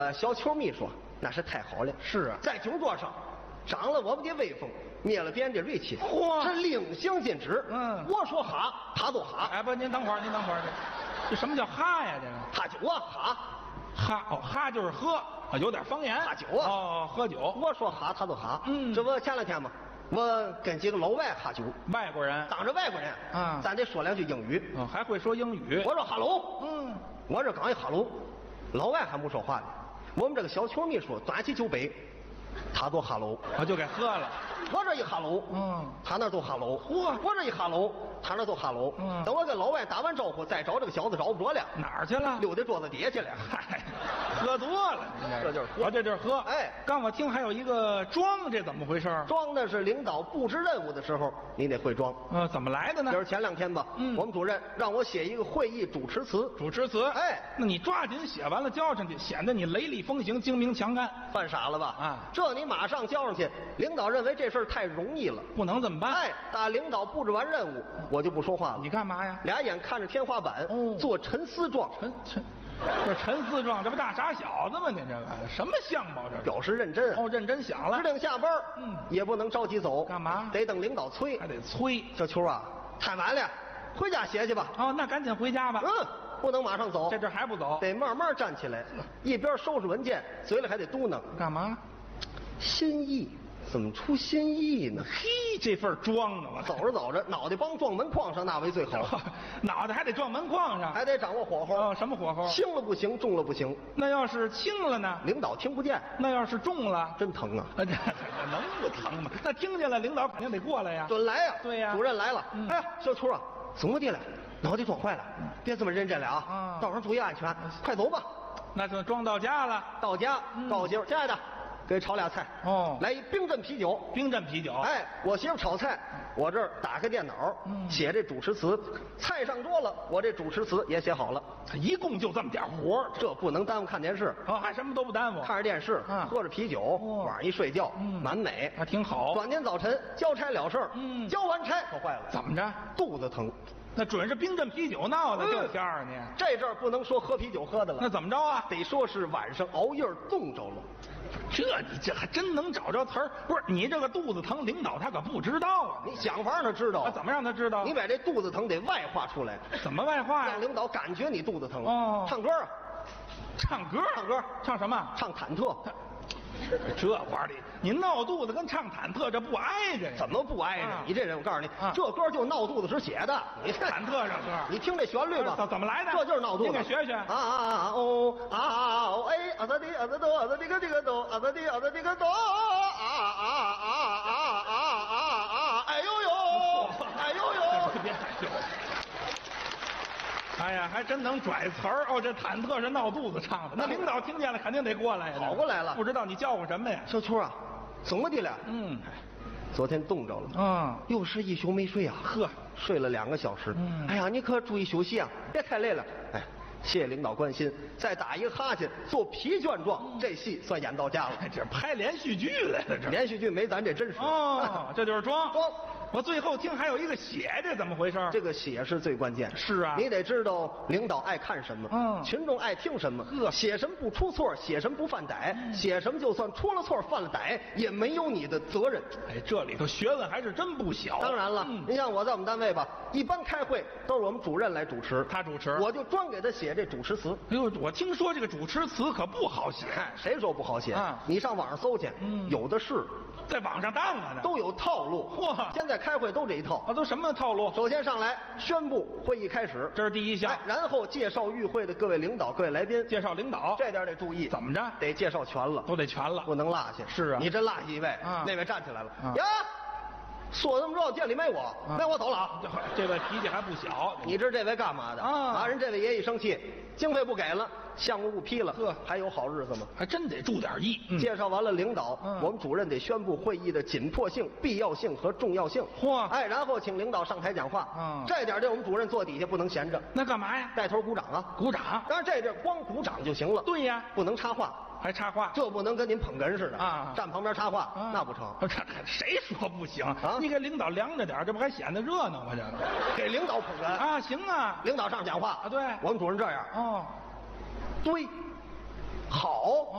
小球秘书那是太好了。 是啊， 在酒桌上长了我们的威风，灭了别人的锐气， 嚯是令行禁止。我说哈，他就哈。 哎，不，您等会儿，这什么叫哈呀？这个哈酒啊，哈。 哈哦，哈就是喝啊，有点方言。 哈酒啊， 哦，喝酒。 我说哈，他就哈。这不前两天嘛，我跟几个老外哈酒， 外国人， 当着外国人，咱得说两句英语。 还会说英语。 我说哈喽，我这刚一哈喽，老外还不说话呢。我们这个小球秘书端起酒杯，他就哈喽， 我就给喝了。 我这一哈喽，他那就哈喽。嚯，我这一哈喽，他那就哈喽。等我跟老外打完招呼，再找这个小子找不着了， 哪儿去了？ 溜到桌子底下去了。 嗨，喝多了， 这就是喝。 这就是喝。 哎， 刚我听还有一个装，这怎么回事？ 装的是领导布置任务的时候，你得会装。 怎么来的呢？ 就是前两天吧，我们主任让我写一个会议主持词。 主持词。 哎， 那你抓紧写完了交上去，显得你雷厉风行、精明强干。 犯傻了吧？ 啊， 这你马上交上去，领导认为这事儿太容易了， 不能这么办。 哎，打领导布置完任务，我就不说话了。 你干嘛呀？ 俩眼看着天花板，做沉思状。 这沉思状，这不大傻小子吗？你这个什么相貌？这表示认真。 认真想了。 指定下班，也不能着急走。 干嘛？ 得等领导催。 还得催。 小秋啊，太晚了，回家歇去吧。 那赶紧回家吧。 不能马上走。 这还不走？ 得慢慢站起来，一边收拾文件，嘴里还得嘟囔。 干嘛？ 心意。怎么出新意呢？ 嘿，这份装的我走着走着，脑袋帮撞门框上那为最好。 脑袋还得撞门框上， 还得掌握火候。 什么火候？ 轻了不行，重了不行。 那要是轻了呢？ 领导听不见。 那要是重了， 真疼啊！ 这能不疼吗？那听见了，领导肯定得过来呀。 准来呀！ 对呀， 主任来了。哎呀，小秋啊，怎么的了？脑袋撞坏了，别这么认真了啊！道上注意安全，快走吧。 那就装到家了。 到家，告诉媳妇，亲爱的，给炒俩菜。来一冰镇啤酒。 冰镇啤酒。 哎，我媳妇炒菜，我这儿打开电脑，写这主持词。菜上桌了，我这主持词也写好了。 一共就这么点活， 这不能耽误看电视。 还什么都不耽误。 看着电视，喝着啤酒，晚上一睡觉，蛮美， 还挺好。 转天早晨交差了事儿，交完差可坏了。 怎么着？ 肚子疼。 那准是冰镇啤酒闹的，这天儿你。 这阵儿不能说喝啤酒喝的了， 那怎么着啊？ 得说是晚上熬夜冻着了。 你这还真能找着词儿？不是你这个肚子疼，领导他可不知道啊。 你想法让他知道。 怎么让他知道？ 你把这肚子疼得外化出来。 怎么外化呀？ 让领导感觉你肚子疼。唱歌啊， 唱歌，唱什么？ 唱忐忑。 这玩意儿你闹肚子跟唱忐忑这不挨着呀？ 怎么不挨着？你这人我告诉你，这歌就闹肚子时写的。你看忐忑这歌， 你听这旋律吧， 怎么来的？ 这就是闹肚子。 你给学学。 哎，啊哒的啊哒哆啊哒这个这个哆啊哒的啊哒这个哆哎呦呦，哎呦呦， 别哎呦。哎呀，还真能拽词儿这忐忑是闹肚子唱的，那领导听见了肯定得过来呀。 跑过来了， 不知道你叫唤什么呀？ 小秋啊，怎么的了？昨天冻着了。又是一宿没睡啊。睡了2个小时。哎呀，你可注意休息啊，别太累了。哎，谢谢领导关心。再打一个哈欠，做疲倦状，这戏算演到家了。 这拍连续剧来了，这连续剧没咱这真实。 这就是装。我最后听还有一个写，这怎么回事？ 这个写是最关键。 是啊， 你得知道领导爱看什么，群众爱听什么。写什么不出错，写什么不犯歹，写什么就算出了错犯了歹，也没有你的责任。 哎，这里头学问还是真不小。 当然了，你像我在我们单位吧，一般开会都是我们主任来主持， 他主持， 我就专给他写这主持词。 哎呦，我听说这个主持词可不好写。 谁说不好写？你上网上搜去，有的是。 在网上当啊， 都有套路。现在开会都这一套。 都什么套路？ 首先上来宣布会议开始， 这是第一项。 然后介绍与会的各位领导、各位来宾。 介绍领导， 这点得注意。 怎么着？ 得介绍全了， 都得全了， 不能落下。 是啊， 你真落下一位，那位站起来了。呀，说这么着，店里没我，那我走了。 这位脾气还不小， 你知这位干嘛的？人这位爷一生气，经费不给了，项目不批了，还有好日子吗？ 还真得注点意。 介绍完了领导，我们主任得宣布会议的紧迫性、必要性和重要性。然后请领导上台讲话。这点我们主任坐底下不能闲着。 那干嘛呀？ 带头鼓掌啊！ 鼓掌。 当然这地光鼓掌就行了。 对呀， 不能插话。 还插话， 这不能跟您捧哏似的站旁边插话，那不成。 谁说不行你给领导凉着点，这不还显得热闹吗？这个给领导捧哏行啊， 领导上讲话对， 我们主任这样对， 好，